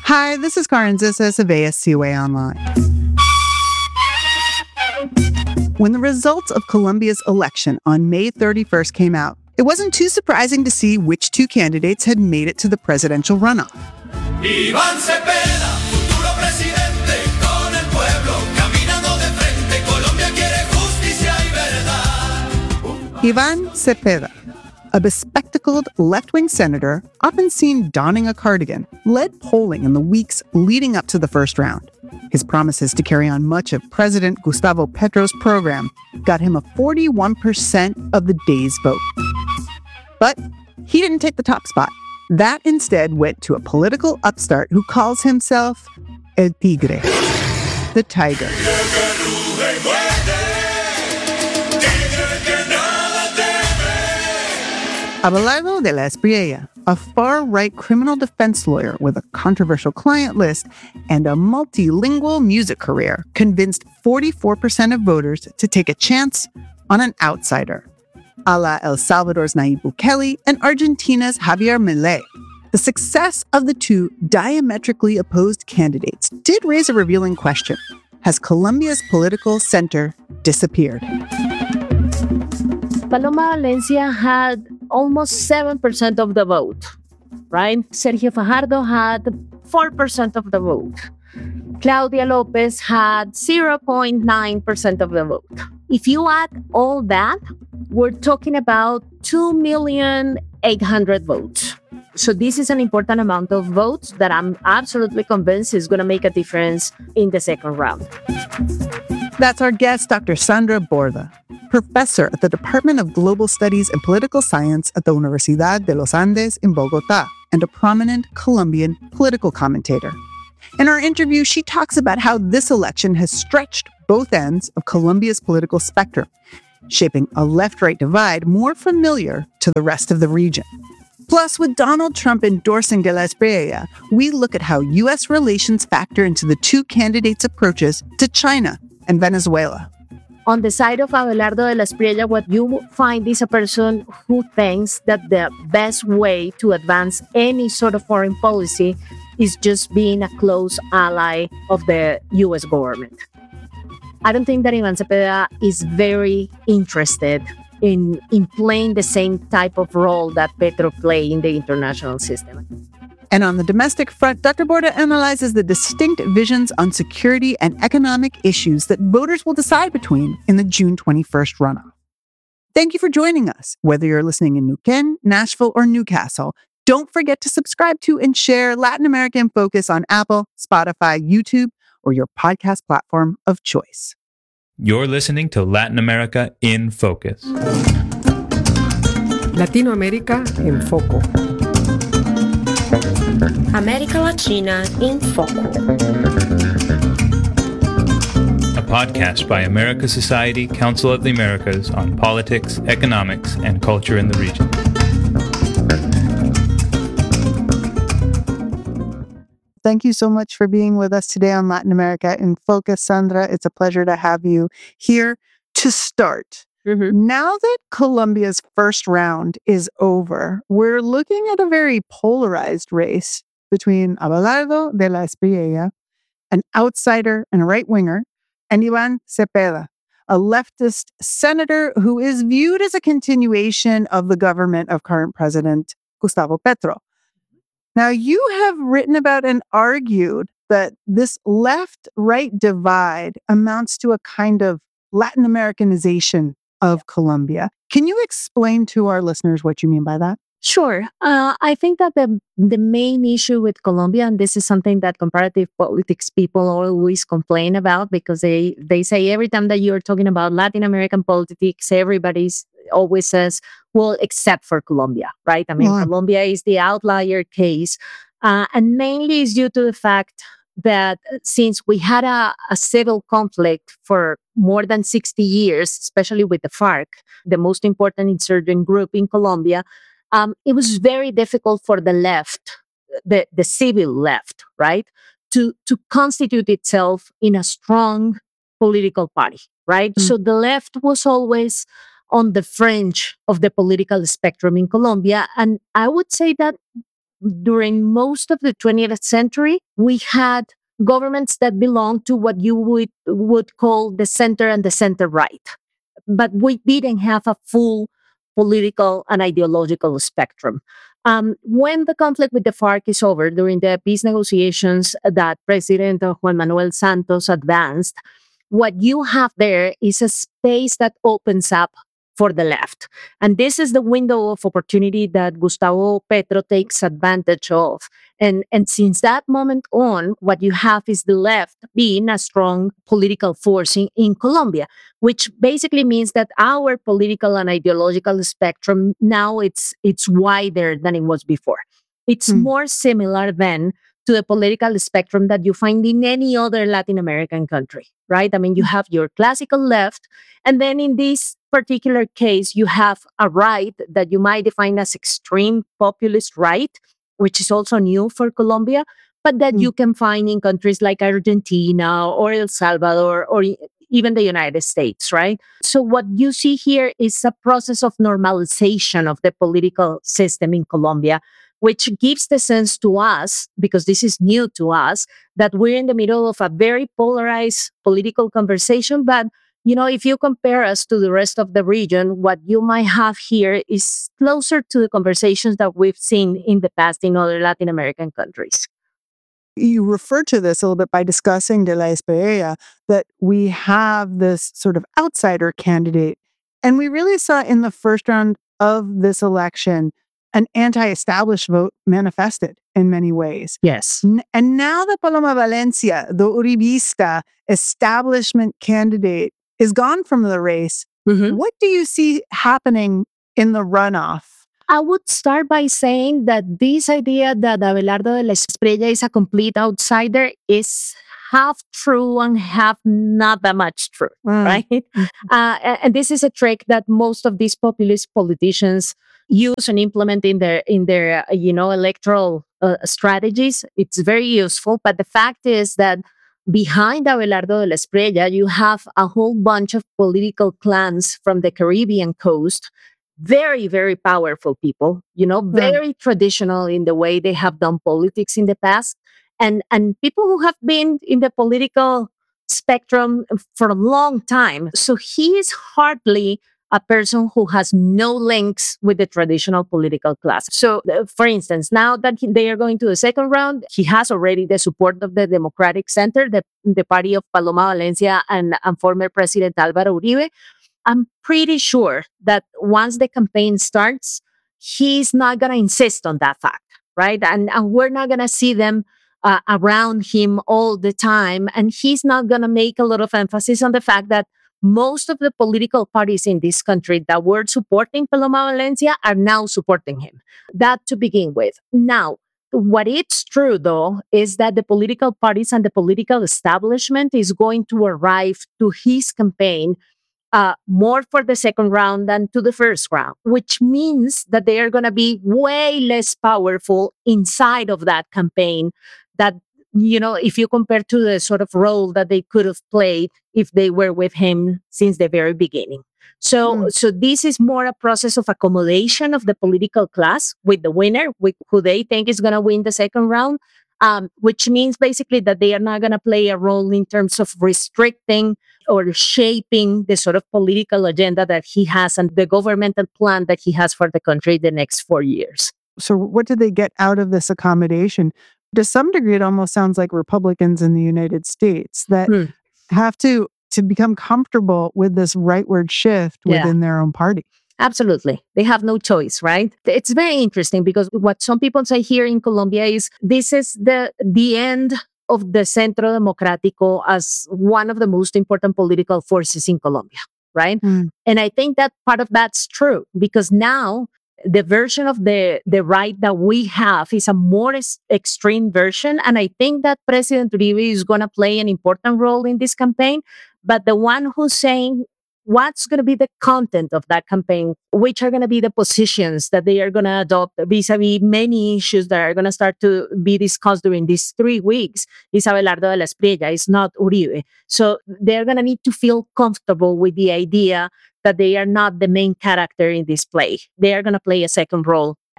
Hi, this is Karen Zissis of ASCUA Online. When the results of Colombia's election on May 31st came out, it wasn't too surprising to see which two candidates had made it to the presidential runoff. Iván Cepeda, futuro presidente, con el pueblo, caminando de frente, Colombia quiere justicia y verdad. Iván Cepeda, a bespectacled left-wing senator, often seen donning a cardigan, led polling in the weeks leading up to the first round. His promises to carry on much of President Gustavo Petro's program got him a 41% of the day's vote. But he didn't take the top spot. That instead went to a political upstart who calls himself El Tigre, the tiger. Abelardo de la Espriella, a far-right criminal defense lawyer with a controversial client list and a multilingual music career, convinced 44% of voters to take a chance on an outsider, a la El Salvador's Nayib Bukele and Argentina's Javier Milei. The success of the two diametrically opposed candidates did raise a revealing question. Has Colombia's political center disappeared? Paloma Valencia had almost 7% of the vote, right? Sergio Fajardo had 4% of the vote. Claudia Lopez had 0.9% of the vote. If you add all that, we're talking about 2,800,000 votes. So this is an important amount of votes that I'm absolutely convinced is going to make a difference in the second round. That's our guest, Dr. Sandra Borda, professor at the Department of Global Studies and Political Science at the Universidad de los Andes in Bogotá, and a prominent Colombian political commentator. In our interview, she talks about how this election has stretched both ends of Colombia's political spectrum, shaping a left-right divide more familiar to the rest of the region. Plus, with Donald Trump endorsing de la Espriella, we look at how U.S. relations factor into the two candidates' approaches to China and Venezuela. On the side of Abelardo de la Espriella, what you find is a person who thinks that the best way to advance any sort of foreign policy is just being a close ally of the U.S. government. I don't think that Iván Cepeda is very interested in playing the same type of role that Petro played in the international system. And on the domestic front, Dr. Borda analyzes the distinct visions on security and economic issues that voters will decide between in the June 21st runoff. Thank you for joining us. Whether you're listening in Neuquén, Nashville, or Newcastle, don't forget to subscribe to and share Latin America in Focus on Apple, Spotify, YouTube, or your podcast platform of choice. You're listening to Latin America in Focus. Latinoamérica en Foco. América Latina en Foco. A podcast by America Society, Council of the Americas on politics, economics, and culture in the region. Thank you so much for being with us today on Latin America in Focus, Sandra. It's a pleasure to have you here. To start, now that Colombia's first round is over, we're looking at a very polarized race between Abelardo de la Espriella, an outsider and a right-winger, and Iván Cepeda, a leftist senator who is viewed as a continuation of the government of current President Gustavo Petro. Now, you have written about and argued that this left-right divide amounts to a kind of Latin Americanization of Colombia. Can you explain to our listeners what you mean by that? Sure. I think that the main issue with Colombia, and this is something that comparative politics people always complain about, because they say every time that you're talking about Latin American politics, everybody's always says, well, except for Colombia, right? I mean, Colombia is the outlier case. And mainly is due to the fact that since we had a civil conflict for more than 60 years, especially with the FARC, the most important insurgent group in Colombia, it was very difficult for the left, the civil left, right, to constitute itself in a strong political party, right? So the left was always on the fringe of the political spectrum in Colombia. And I would say that during most of the 20th century, we had governments that belonged to what you would call the center and the center right. But we didn't have a full political and ideological spectrum. When the conflict with the FARC is over, during the peace negotiations that President Juan Manuel Santos advanced, what you have there is a space that opens up for the left. And this is the window of opportunity that Gustavo Petro takes advantage of. And since that moment on, what you have is the left being a strong political force in Colombia, which basically means that our political and ideological spectrum now it's wider than it was before. It's more similar than to the political spectrum that you find in any other Latin American country, right? I mean, you have your classical left, and then in this particular case, you have a right that you might define as extreme populist right, which is also new for Colombia, but that you can find in countries like Argentina or El Salvador or even the United States, right? So what you see here is a process of normalization of the political system in Colombia, which gives the sense to us, because this is new to us, that we're in the middle of a very polarized political conversation. But, you know, if you compare us to the rest of the region, what you might have here is closer to the conversations that we've seen in the past in other Latin American countries. You refer to this a little bit by discussing De la Espriella, that we have this sort of outsider candidate. And we really saw in the first round of this election an anti-established vote manifested in many ways. Yes. And now that Paloma Valencia, the Uribista establishment candidate, is gone from the race, what do you see happening in the runoff? I would start by saying that this idea that Abelardo de la Espriella is a complete outsider is half true and half not that much true, right? And this is a trick that most of these populist politicians use and implement in their electoral strategies. It's very useful, but the fact is that behind Abelardo de la Espriella, you have a whole bunch of political clans from the Caribbean coast, very, very powerful people, very traditional in the way they have done politics in the past, and people who have been in the political spectrum for a long time. So he is hardly a person who has no links with the traditional political class. So, for instance, now that they are going to the second round, he has already the support of the Democratic Center, the party of Paloma Valencia and former President Álvaro Uribe. I'm pretty sure that once the campaign starts, he's not going to insist on that fact, right? And we're not going to see them around him all the time. And he's not going to make a lot of emphasis on the fact that most of the political parties in this country that were supporting Paloma Valencia are now supporting him. That to begin with. Now, what it's true, though, is that the political parties and the political establishment is going to arrive to his campaign more for the second round than to the first round, which means that they are going to be way less powerful inside of that campaign that, if you compare to the sort of role that they could have played if they were with him since the very beginning. So this is more a process of accommodation of the political class with the winner, with who they think is going to win the second round, which means basically that they are not going to play a role in terms of restricting or shaping the sort of political agenda that he has and the governmental plan that he has for the country the next 4 years. So what did they get out of this accommodation? To some degree, it almost sounds like Republicans in the United States that have to become comfortable with this rightward shift within their own party. Absolutely. They have no choice, right? It's very interesting because what some people say here in Colombia is this is the end of the Centro Democrático as one of the most important political forces in Colombia, right? And I think that part of that's true because now the version of the right that we have is a more extreme version. And I think that President Uribe is going to play an important role in this campaign. But the one who's saying what's going to be the content of that campaign, which are going to be the positions that they are going to adopt vis-a-vis many issues that are going to start to be discussed during these 3 weeks, is Abelardo de la Espriella, it's not Uribe. So they're going to need to feel comfortable with the idea that they are not the main character in this play. They are going to play a second role.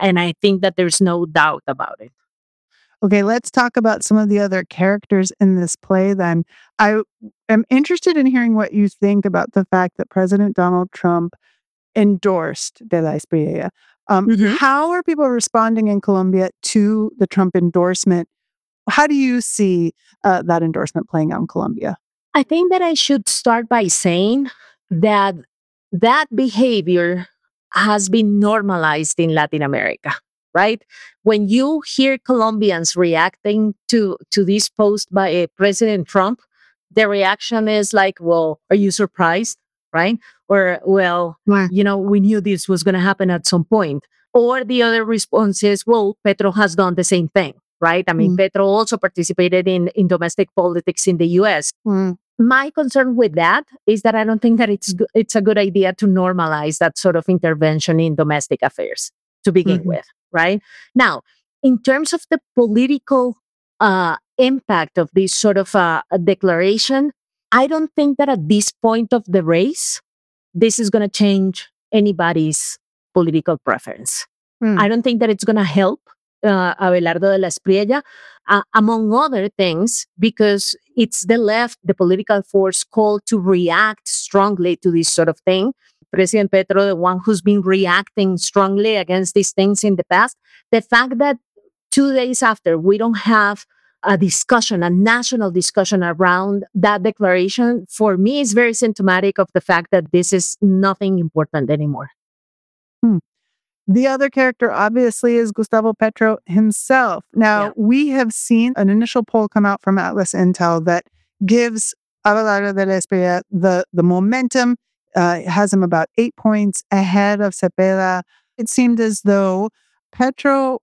And I think that there's no doubt about it. Okay, let's talk about some of the other characters in this play then. I am interested in hearing what you think about the fact that President Donald Trump endorsed De la Espriella. How are people responding in Colombia to the Trump endorsement? How do you see that endorsement playing out in Colombia? I think that I should start by saying that that behavior has been normalized in Latin America, right? When you hear Colombians reacting to this post by President Trump, the reaction is like, well, are you surprised? Right? Or, well, we knew this was going to happen at some point. Or the other response is, well, Petro has done the same thing, right? I mean, Petro also participated in domestic politics in the US. My concern with that is that I don't think that it's a good idea to normalize that sort of intervention in domestic affairs to begin with, right? Now, in terms of the political impact of this sort of a declaration, I don't think that at this point of the race, this is going to change anybody's political preference. I don't think that it's going to help Abelardo de la Espriella, among other things, because it's the left, the political force, called to react strongly to this sort of thing. President Petro, the one who's been reacting strongly against these things in the past, the fact that 2 days after we don't have a discussion, a national discussion around that declaration, for me is very symptomatic of the fact that this is nothing important anymore. The other character, obviously, is Gustavo Petro himself. Now, we have seen an initial poll come out from Atlas Intel that gives Abelardo de la Espriella the momentum, has him about 8 points ahead of Cepeda. It seemed as though Petro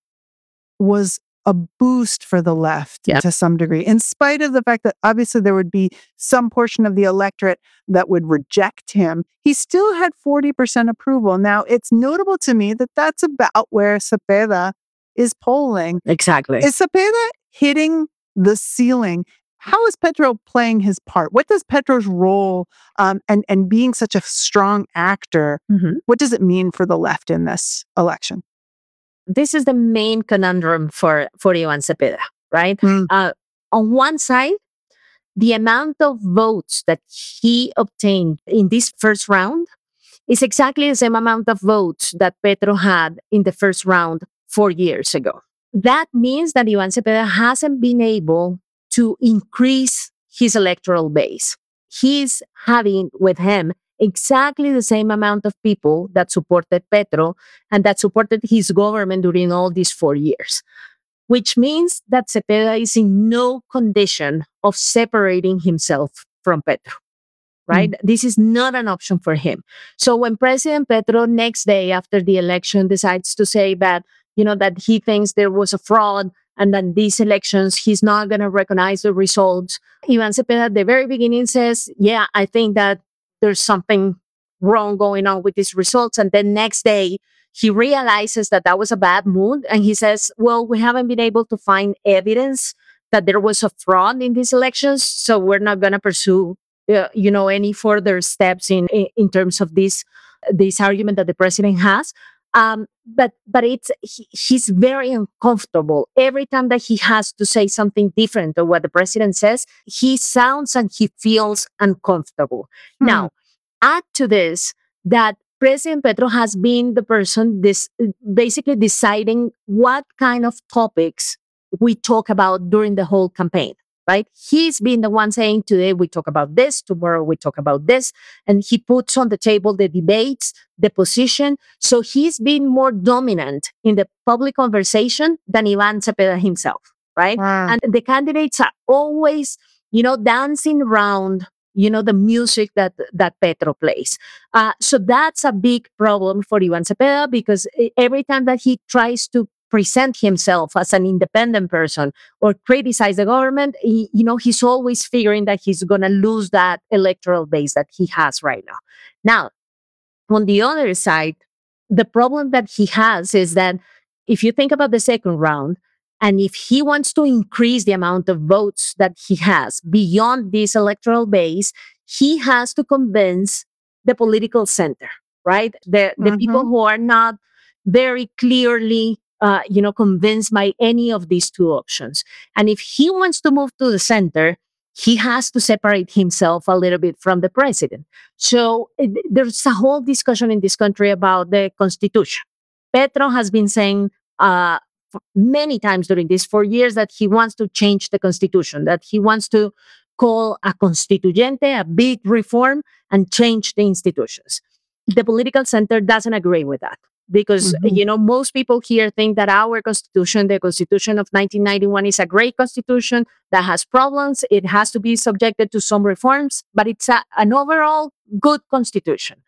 was a boost for the left to some degree, in spite of the fact that obviously there would be some portion of the electorate that would reject him. He still had 40% approval. Now, it's notable to me that that's about where Cepeda is polling. Exactly. Is Cepeda hitting the ceiling? How is Petro playing his part? What does Petro's role and being such a strong actor, what does it mean for the left in this election? This is the main conundrum for Iván Cepeda, right? On one side, the amount of votes that he obtained in this first round is exactly the same amount of votes that Petro had in the first round 4 years ago. That means that Iván Cepeda hasn't been able to increase his electoral base. He's having with him exactly the same amount of people that supported Petro and that supported his government during all these 4 years, which means that Cepeda is in no condition of separating himself from Petro, right? This is not an option for him. So when President Petro next day after the election decides to say that, that he thinks there was a fraud and then these elections, he's not going to recognize the results, Iván Cepeda at the very beginning says, yeah, I think that there's something wrong going on with these results. And then next day, he realizes that was a bad move. And he says, well, we haven't been able to find evidence that there was a fraud in these elections. So we're not going to pursue, any further steps in terms of this argument that the president has. But he's very uncomfortable. Every time that he has to say something different to what the president says, he sounds and he feels uncomfortable. Now, add to this that President Petro has been the person basically deciding what kind of topics we talk about during the whole campaign, right? He's been the one saying today we talk about this, tomorrow we talk about this, and he puts on the table the debates, the position. So he's been more dominant in the public conversation than Iván Cepeda himself, right? And the candidates are always, dancing around, the music that Petro plays. So that's a big problem for Iván Cepeda because every time that he tries to present himself as an independent person or criticize the government, he's always figuring that he's going to lose that electoral base that he has right now. Now, on the other side, the problem that he has is that if you think about the second round, and if he wants to increase the amount of votes that he has beyond this electoral base, he has to convince the political center, right? The people who are not very clearly, convinced by any of these two options. And if he wants to move to the center, he has to separate himself a little bit from the president. So there's a whole discussion in this country about the constitution. Petro has been saying many times during these 4 years that he wants to change the constitution, that he wants to call a constituyente, a big reform, and change the institutions. The political center doesn't agree with that because, most people here think that our constitution, the Constitution of 1991, is a great constitution that has problems. It has to be subjected to some reforms, but it's an overall good constitution.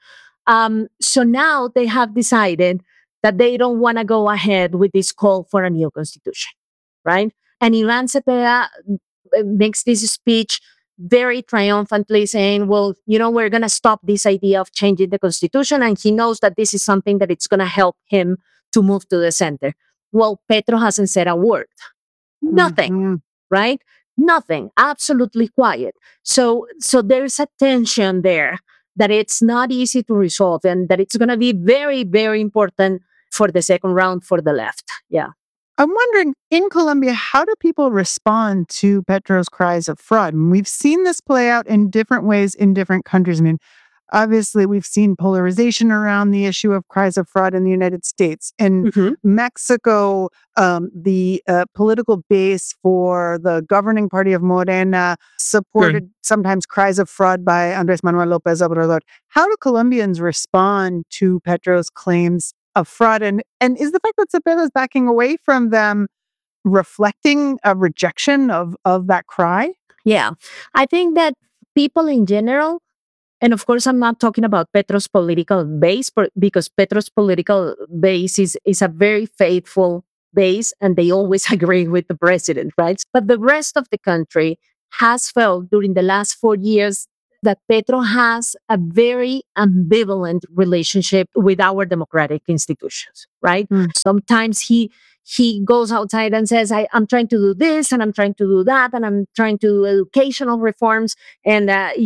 So now they have decided that they don't want to go ahead with this call for a new constitution, right? And Ivan Cepeda makes this speech very triumphantly saying, well, we're going to stop this idea of changing the constitution. And he knows that this is something that it's going to help him to move to the center. Well, Petro hasn't said a word. Nothing, right? Nothing, absolutely quiet. So there's a tension there that it's not easy to resolve and that it's going to be very, very important for the second round for the left. Yeah. I'm wondering, in Colombia, how do people respond to Petro's cries of fraud? And we've seen this play out in different ways in different countries. I mean, obviously, we've seen polarization around the issue of cries of fraud in the United States. In Mexico, the political base for the governing party of Morena supported sometimes cries of fraud by Andrés Manuel López Obrador. How do Colombians respond to Petro's claims of fraud? And is the fact that Cepeda is backing away from them reflecting a rejection of that cry? Yeah, I think that people in general, and of course, I'm not talking about Petro's political base, because Petro's political base is a very faithful base and they always agree with the president, right? But the rest of the country has felt during the last 4 years that Petro has a very ambivalent relationship with our democratic institutions, right? Sometimes he goes outside and says, I'm trying to do this and I'm trying to do that and I'm trying to do educational reforms and,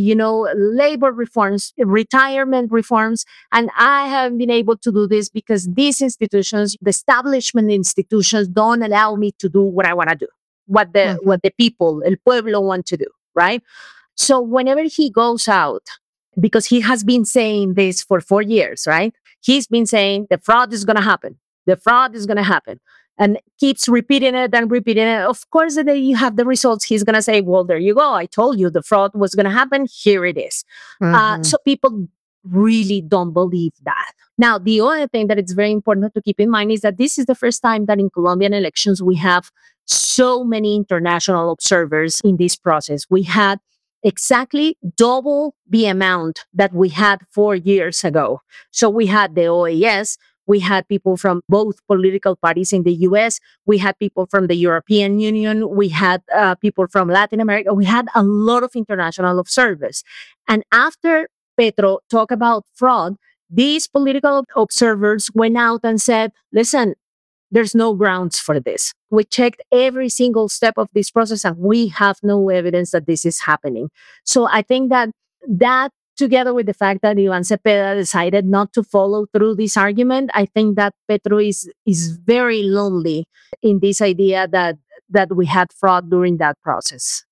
labor reforms, retirement reforms. And I haven't been able to do this because these institutions, the establishment institutions, don't allow me to do what I want to do, what the people, el pueblo, want to do, right? So whenever he goes out, because he has been saying this for 4 years, right? He's been saying the fraud is going to happen. The fraud is going to happen. And keeps repeating it and repeating it. Of course, the day you have the results, he's going to say, well, there you go. I told you the fraud was going to happen. Here it is. So people really don't believe that. Now, the other thing that it's very important to keep in mind is that this is the first time that in Colombian elections, we have so many international observers in this process. We had exactly double the amount that we had 4 years ago. So we had the OAS, we had people from both political parties in the US, we had people from the European Union, we had people from Latin America, we had a lot of international observers. And after Petro talked about fraud, these political observers went out and said, listen, there's no grounds for this. We checked every single step of this process and we have no evidence that this is happening. So I think that together with the fact that Ivan Cepeda decided not to follow through this argument, I think that Petro is very lonely in this idea that we had fraud during that process.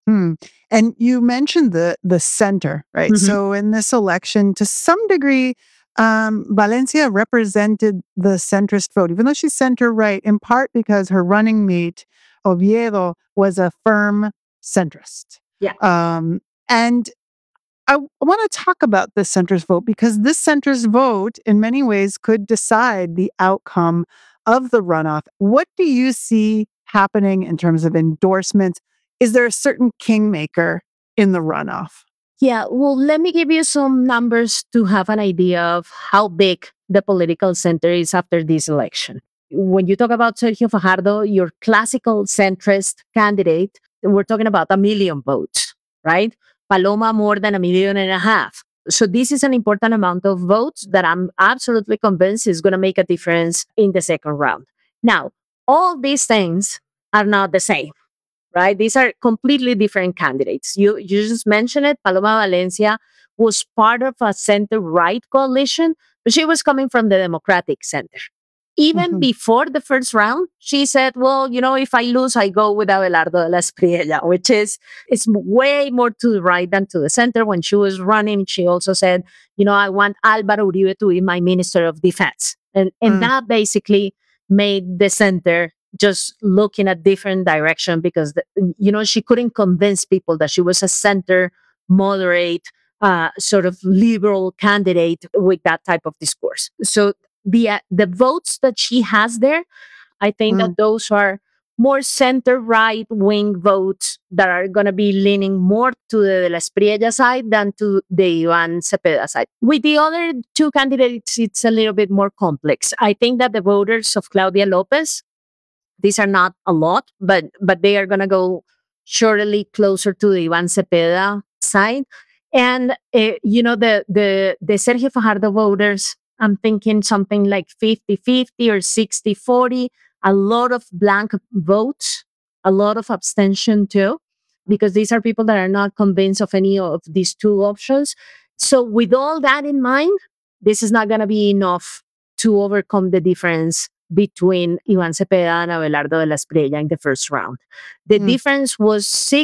And you mentioned the center, right? So in this election, to some degree, Valencia represented the centrist vote, even though she's center-right, in part because her running mate, Oviedo, was a firm centrist. Yeah. And I want to talk about this centrist vote because this centrist vote, in many ways, could decide the outcome of the runoff. What do you see happening in terms of endorsements? Is there a certain kingmaker in the runoff? Yeah, well, let me give you some numbers to have an idea of how big the political center is after this election. When you talk about Sergio Fajardo, your classical centrist candidate, we're talking about 1 million votes, right? Paloma, more than 1.5 million. So this is an important amount of votes that I'm absolutely convinced is going to make a difference in the second round. Now, all these things are not the same. Right? These are completely different candidates. You just mentioned it. Paloma Valencia was part of a center-right coalition, but she was coming from the Democratic Center. Even before the first round, she said, well, if I lose, I go with Abelardo de la Espriella, which it's way more to the right than to the center. When she was running, she also said, I want Álvaro Uribe to be my Minister of Defense. And that basically made the center just look in a different direction because, she couldn't convince people that she was a center, moderate, sort of liberal candidate with that type of discourse. So the votes that she has there, I think that those are more center-right wing votes that are going to be leaning more to the De la Espriella side than to the Iván Cepeda side. With the other two candidates, it's a little bit more complex. I think that the voters of Claudia Lopez, these are not a lot, but they are going to go surely closer to the Iván Cepeda side. And, the Sergio Fajardo voters, I'm thinking something like 50-50 or 60-40, a lot of blank votes, a lot of abstention too, because these are people that are not convinced of any of these two options. So with all that in mind, this is not going to be enough to overcome the difference between Iván Cepeda and Abelardo de la Espriella in the first round. The difference was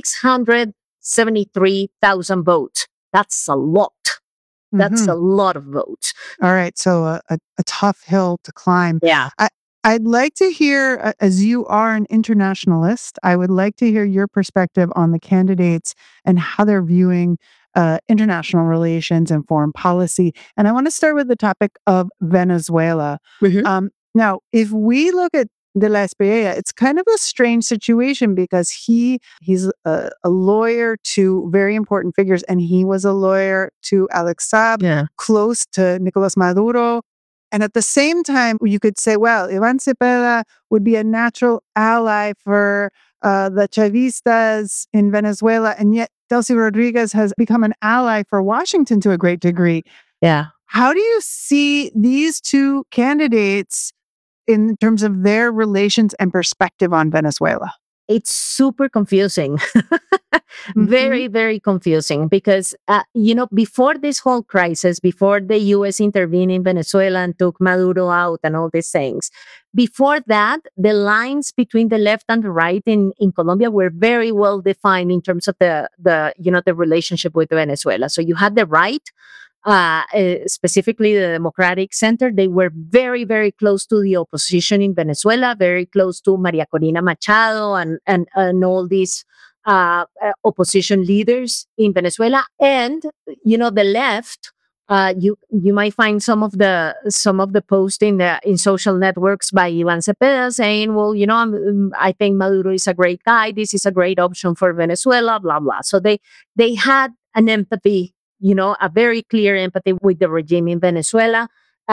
673,000 votes. That's a lot. That's a lot of votes. All right. So a tough hill to climb. Yeah. I'd like to hear, as you are an internationalist, I would like to hear your perspective on the candidates and how they're viewing international relations and foreign policy. And I want to start with the topic of Venezuela. Now, if we look at De la Espriella, it's kind of a strange situation because he's a lawyer to very important figures, and he was a lawyer to Alex Saab, close to Nicolas Maduro. And at the same time, you could say, well, Iván Cepeda would be a natural ally for the Chavistas in Venezuela, and yet Delcy Rodriguez has become an ally for Washington to a great degree. Yeah. How do you see these two candidates in terms of their relations and perspective on Venezuela? It's super confusing. Very, very confusing because, before this whole crisis, before the U.S. intervened in Venezuela and took Maduro out and all these things, before that, the lines between the left and the right in Colombia were very well defined in terms of the relationship with Venezuela. So you had the right, specifically the Democratic Center. They were very, very close to the opposition in Venezuela, very close to Maria Corina Machado and all these opposition leaders in Venezuela. And, the left, you might find some of the posts in social networks by Iván Cepeda saying, well, I think Maduro is a great guy. This is a great option for Venezuela, blah, blah. So they had an empathy, a very clear empathy with the regime in Venezuela.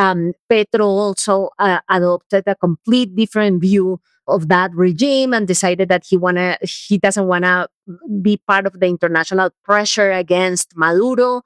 Petro also adopted a complete different view of that regime and decided that he doesn't want to be part of the international pressure against Maduro.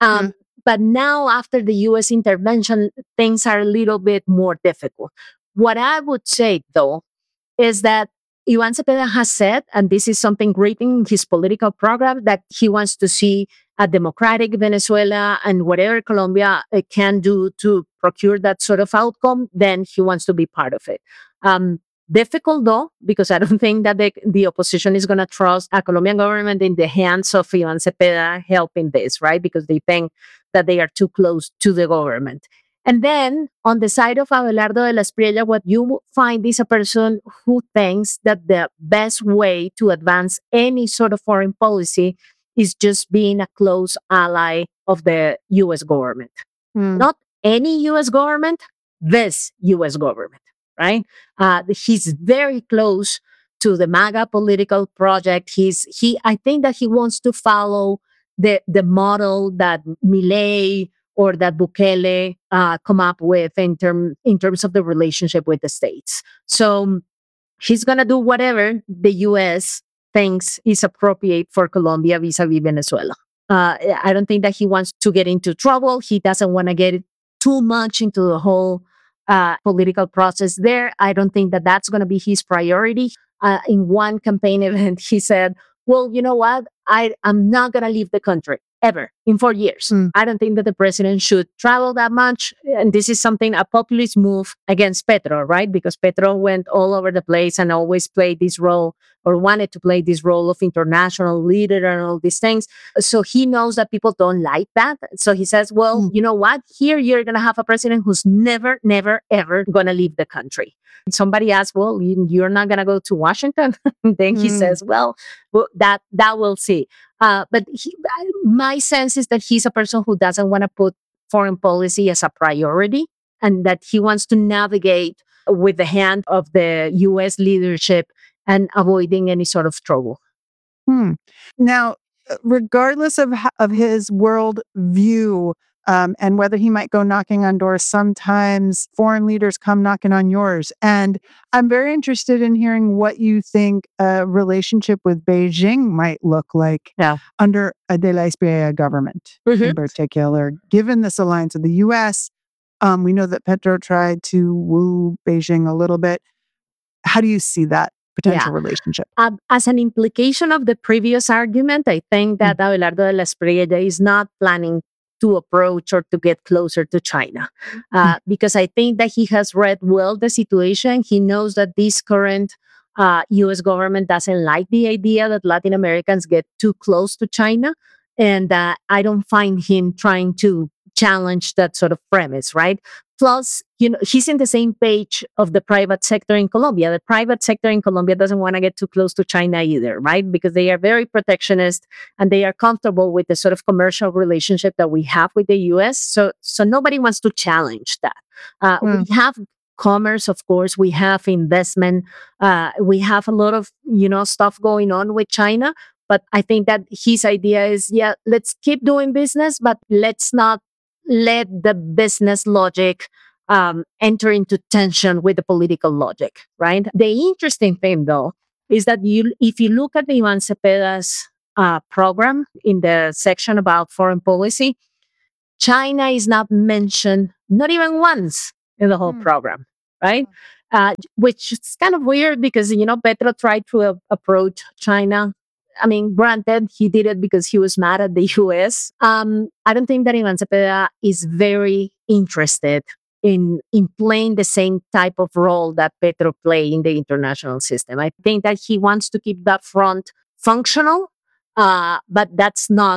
But now, after the U.S. intervention, things are a little bit more difficult. What I would say, though, is that Iván Cepeda has said, and this is something great in his political program, that he wants to see a democratic Venezuela, and whatever Colombia can do to procure that sort of outcome, then he wants to be part of it. Difficult, though, because I don't think that the opposition is going to trust a Colombian government in the hands of Iván Cepeda helping this, right? Because they think that they are too close to the government. And then on the side of Abelardo de la Espriella, what you find is a person who thinks that the best way to advance any sort of foreign policy is just being a close ally of the U.S. government. Not any U.S. government, this U.S. government, right? He's very close to the MAGA political project. I think that he wants to follow the model that Milei or that Bukele come up with in terms of the relationship with the states. So he's going to do whatever the U.S. thinks is appropriate for Colombia vis-a-vis Venezuela. I don't think that he wants to get into trouble. He doesn't want to get too much into the whole political process there. I don't think that that's going to be his priority. In one campaign event, he said, well, you know what? I'm not going to leave the country. ever in 4 years. I don't think that the president should travel that much. And this is something, a populist move against Petro, right? Because Petro went all over the place and always played this role or wanted to play this role of international leader and all these things. So he knows that people don't like that. So he says, well, you know what? Here you're going to have a president who's never, ever going to leave the country. Somebody asked, well, you're not going to go to Washington? Then he says, well, that we'll see. But my sense is that he's a person who doesn't want to put foreign policy as a priority and that he wants to navigate with the hand of the U.S. leadership and avoiding any sort of trouble. Now, regardless of his world view and whether he might go knocking on doors, sometimes foreign leaders come knocking on yours. And I'm very interested in hearing what you think a relationship with Beijing might look like under a De La Espriella government in particular, given this alliance with the U.S. We know that Petro tried to woo Beijing a little bit. How do you see that potential relationship? As an implication of the previous argument, I think that Abelardo de la Espriella is not planning to approach or to get closer to China because I think that he has read well the situation. He knows that this current U.S. government doesn't like the idea that Latin Americans get too close to China. And I don't find him trying to challenge that sort of premise, right? Plus, he's in the same page of the private sector in Colombia. The private sector in Colombia doesn't want to get too close to China either, right? Because they are very protectionist and they are comfortable with the sort of commercial relationship that we have with the U.S. So nobody wants to challenge that. We have commerce, of course. We have investment. We have a lot of, stuff going on with China. But I think that his idea is, let's keep doing business, but let's not let the business logic enter into tension with the political logic, right? The interesting thing, though, is that if you look at Iván Cepeda's program in the section about foreign policy, China is not mentioned, not even once in the whole program, right? Which is kind of weird because, Petro tried to approach China. I mean, granted, he did it because he was mad at the U.S. I don't think that Iván Cepeda is very interested in playing the same type of role that Petro played in the international system. I think that he wants to keep that front functional, but that's not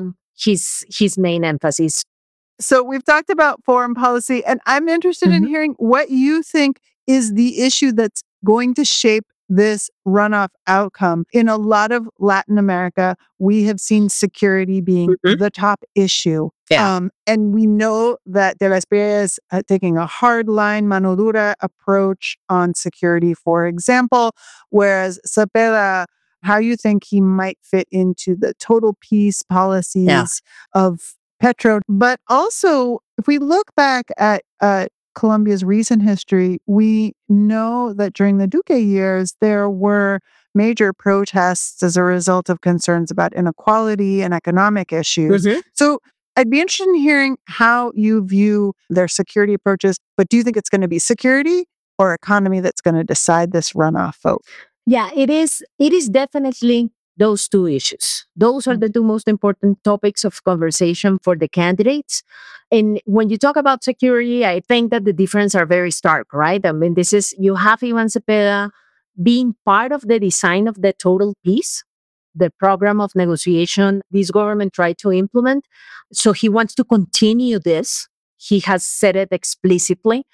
his main emphasis. So we've talked about foreign policy, and I'm interested in hearing what you think is the issue that's going to shape this runoff outcome. In a lot of Latin America, we have seen security being the top issue. And we know that De La Espriella is taking a hardline, mano dura approach on security, for example, whereas Cepeda, how you think he might fit into the total peace policies of Petro. But also, if we look back at Colombia's recent history, we know that during the Duque years, there were major protests as a result of concerns about inequality and economic issues. So I'd be interested in hearing how you view their security approaches, but do you think it's going to be security or economy that's going to decide this runoff vote? Yeah, it is definitely those two issues. Those are the two most important topics of conversation for the candidates. And when you talk about security, I think that the differences are very stark, right? I mean, you have Iván Cepeda being part of the design of the total peace, the program of negotiation this government tried to implement. So he wants to continue this. He has said it explicitly.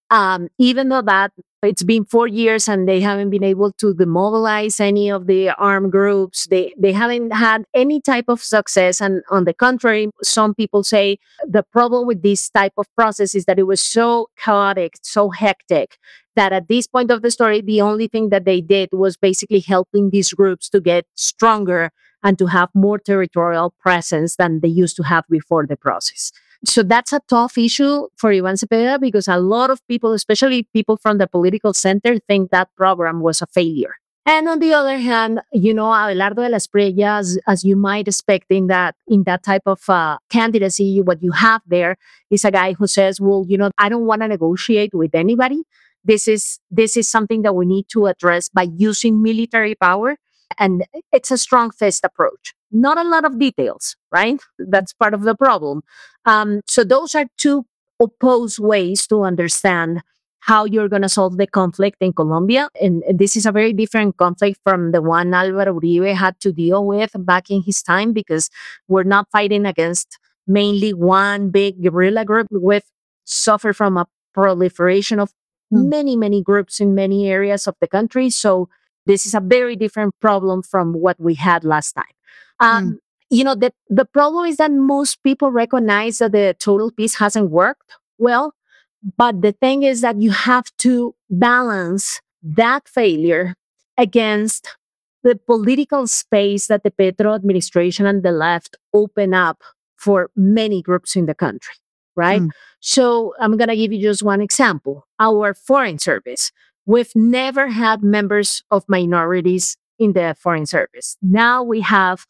Even though that it's been 4 years and they haven't been able to demobilize any of the armed groups, they haven't had any type of success. And on the contrary, some people say the problem with this type of process is that it was so chaotic, so hectic, that at this point of the story, the only thing that they did was basically helping these groups to get stronger and to have more territorial presence than they used to have before the process. So that's a tough issue for Iván Cepeda because a lot of people, especially people from the political center, think that program was a failure. And on the other hand, Abelardo de la Espriella, as you might expect in that type of candidacy, what you have there is a guy who says, well, I don't want to negotiate with anybody. This is something that we need to address by using military power. And it's a strong fist approach. Not a lot of details, right? That's part of the problem. So those are two opposed ways to understand how you're going to solve the conflict in Colombia. And this is a very different conflict from the one Álvaro Uribe had to deal with back in his time, because we're not fighting against mainly one big guerrilla group. We've suffered from a proliferation of many, many groups in many areas of the country. So this is a very different problem from what we had last time. The problem is that most people recognize that the total peace hasn't worked well. But the thing is that you have to balance that failure against the political space that the Petro administration and the left open up for many groups in the country, right? So I'm going to give you just one example. Our foreign service. We've never had members of minorities in the foreign service. Now we have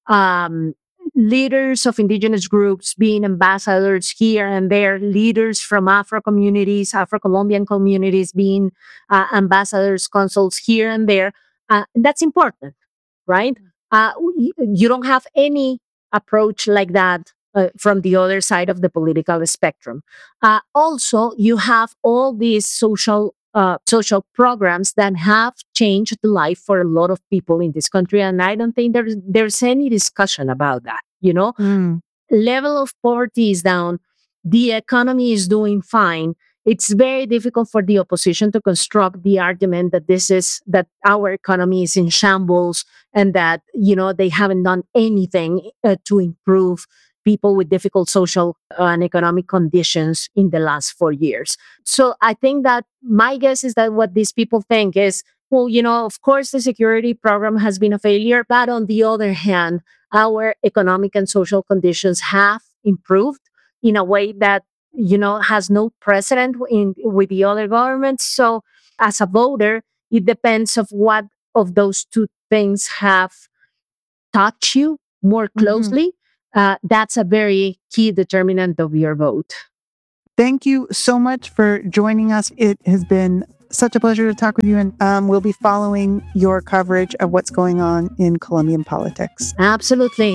leaders of indigenous groups being ambassadors here and there, leaders from Afro communities, Afro-Colombian communities being ambassadors, consuls here and there. That's important, right? You don't have any approach like that from the other side of the political spectrum. Also, you have all these social programs that have changed the life for a lot of people in this country. And I don't think there's any discussion about that. Level of poverty is down. The economy is doing fine. It's very difficult for the opposition to construct the argument that our economy is in shambles and that, they haven't done anything to improve people with difficult social and economic conditions in the last 4 years. So I think that my guess is that what these people think is, well, of course, the security program has been a failure, but on the other hand, our economic and social conditions have improved in a way that, has no precedent with the other governments. So as a voter, it depends of what of those two things have touched you more closely. That's a very key determinant of your vote. Thank you so much for joining us. It has been such a pleasure to talk with you, and we'll be following your coverage of what's going on in Colombian politics. Absolutely.